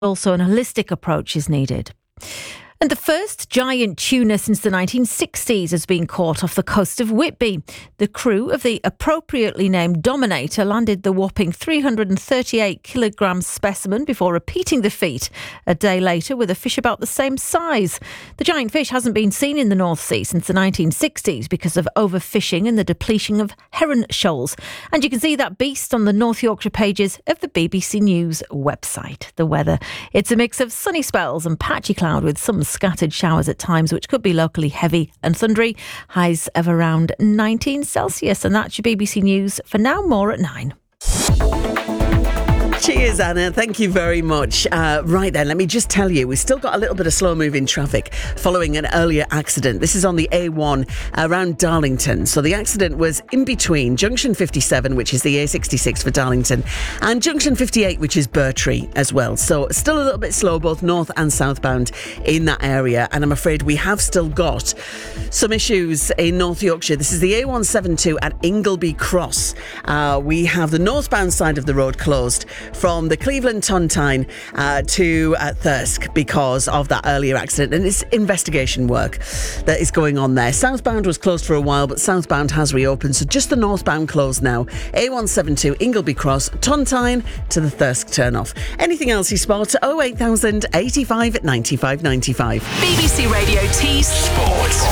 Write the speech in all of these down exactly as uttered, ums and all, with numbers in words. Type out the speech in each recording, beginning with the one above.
Also, an holistic approach is needed. And the first giant tuna since the nineteen sixties has been caught off the coast of Whitby. The crew of the appropriately named Dominator landed the whopping three hundred thirty-eight kilogram specimen before repeating the feat a day later with a fish about the same size. The giant fish hasn't been seen in the North Sea since the nineteen sixties because of overfishing and the depletion of heron shoals. And you can see that beast on the North Yorkshire pages of the B B C News website. The weather, it's a mix of sunny spells and patchy cloud with some scattered showers at times, which could be locally heavy and thundery. Highs of around nineteen Celsius. And that's your B B C News for now. More at nine. Cheers, Anna. Thank you very much. Uh, right then, let me just tell you, we've still got a little bit of slow-moving traffic following an earlier accident. This is on the A one around Darlington. So the accident was in between Junction fifty-seven, which is the A sixty-six for Darlington, and Junction fifty-eight, which is Burtree as well. So still a little bit slow, both north and southbound in that area. And I'm afraid we have still got some issues in North Yorkshire. This is the A one seventy-two at Ingleby Cross. Uh, we have the northbound side of the road closed from the Cleveland Tontine uh, to uh, Thirsk because of that earlier accident, and it's investigation work that is going on there. Southbound was closed for a while, but southbound has reopened, so just the northbound closed now. A one seventy-two Ingleby Cross, Tontine to the Thirsk turnoff. Anything else you spot? oh eight thousand eighty-five ninety-five ninety-five. B B C Radio T Sports.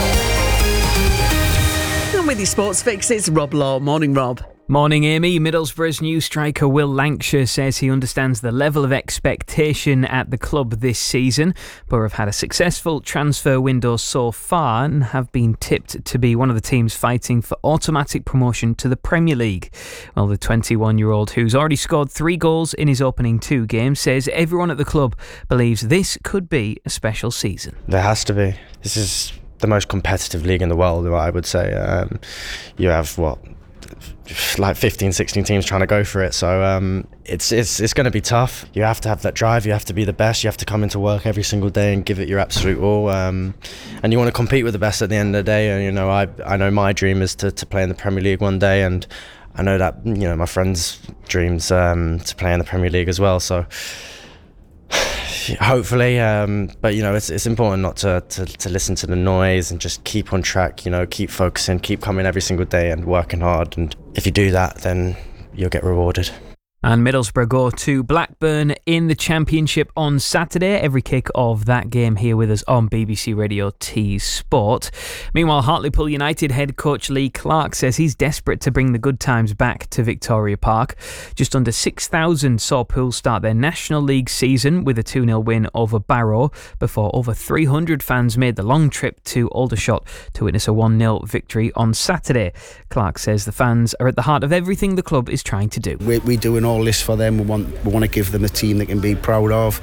And with your sports fix, it's Rob Law. Morning, Rob. Morning, Amy. Middlesbrough's new striker Will Lancashire says he understands the level of expectation at the club this season. Borough have had a successful transfer window so far and have been tipped to be one of the teams fighting for automatic promotion to the Premier League. Well, the twenty-one-year-old, who's already scored three goals in his opening two games, says everyone at the club believes this could be a special season. There has to be. This is the most competitive league in the world, I would say. Um, you have, what, like fifteen, sixteen teams trying to go for it, so um, it's it's it's going to be tough. You have to have that drive, you have to be the best, you have to come into work every single day and give it your absolute all, um, and you want to compete with the best at the end of the day. And you know, I I know my dream is to, to play in the Premier League one day, and I know that, you know, my friends' dreams um, to play in the Premier League as well, so hopefully, um, but you know, it's it's important not to, to, to listen to the noise and just keep on track, you know, keep focusing, keep coming every single day and working hard, and if you do that, then you'll get rewarded. And Middlesbrough go to Blackburn in the Championship on Saturday. Every kick of that game here with us on B B C Radio T Sport. Meanwhile, Hartlepool United head coach Lee Clark says he's desperate to bring the good times back to Victoria Park. Just under six thousand saw Poole start their National League season with a two nil win over Barrow before over three hundred fans made the long trip to Aldershot to witness a one nil victory on Saturday. Clark says the fans are at the heart of everything the club is trying to do. We, we do an all this for them. We want we want to give them a team they can be proud of.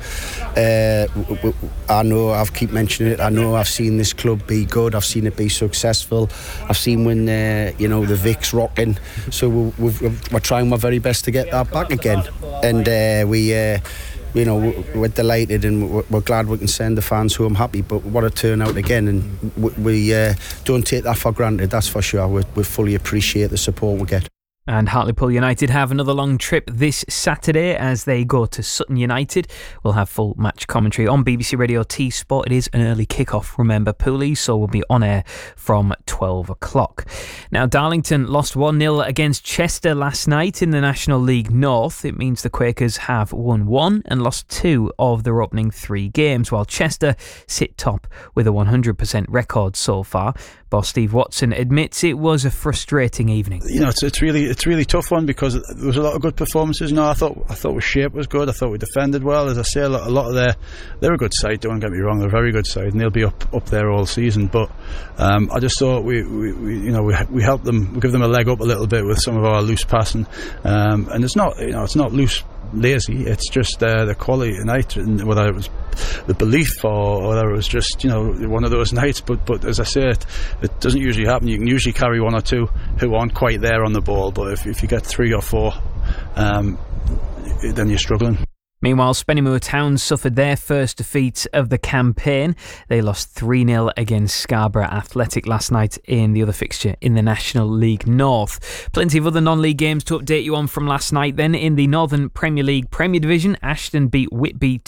Uh, we, we, I know I've keep mentioning it. I know I've seen this club be good. I've seen it be successful. I've seen when uh, you know the Vic's rocking. So we, we've, we're trying our very best to get that back again. And uh, we. Uh, You know, we're delighted and we're glad we can send the fans home happy, but what a turnout again, and we uh, don't take that for granted, that's for sure. We, we fully appreciate the support we get. And Hartlepool United have another long trip this Saturday as they go to Sutton United. We'll have full match commentary on B B C Radio T Sport. It is an early kick-off, remember, Pooley, so we'll be on air from twelve o'clock. Now, Darlington lost one nil against Chester last night in the National League North. It means the Quakers have won one and lost two of their opening three games, while Chester sit top with a one hundred percent record so far. Boss Steve Watson admits it was a frustrating evening. You know, it's, it's really it's really tough one because there was a lot of good performances. No, I thought I thought our shape was good. I thought we defended well. As I say, a lot, a lot of their they're a good side. Don't get me wrong, they're a very good side, and they'll be up up there all season. But um, I just thought we, we, we you know we we helped them, we give them a leg up a little bit with some of our loose passing, um, and it's not you know it's not loose. lazy, it's just uh, the quality tonight, and whether it was the belief or whether it was just you know one of those nights, but but as I say, it, it doesn't usually happen. You can usually carry one or two who aren't quite there on the ball, but if, if you get three or four, um, then you're struggling. Meanwhile, Spennymoor Town suffered their first defeat of the campaign. They lost three nil against Scarborough Athletic last night in the other fixture in the National League North. Plenty of other non-league games to update you on from last night then. In the Northern Premier League Premier Division, Ashton beat Whitby